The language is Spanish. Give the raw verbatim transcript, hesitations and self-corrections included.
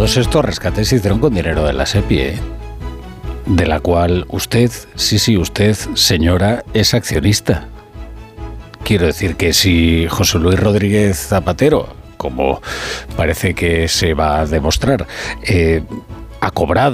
todos estos rescates se hicieron con dinero de la SEPI, ¿eh? De la cual usted, sí, sí, usted, señora, es accionista. Quiero decir que si José Luis Rodríguez Zapatero, como parece que se va a demostrar, eh, ha cobrado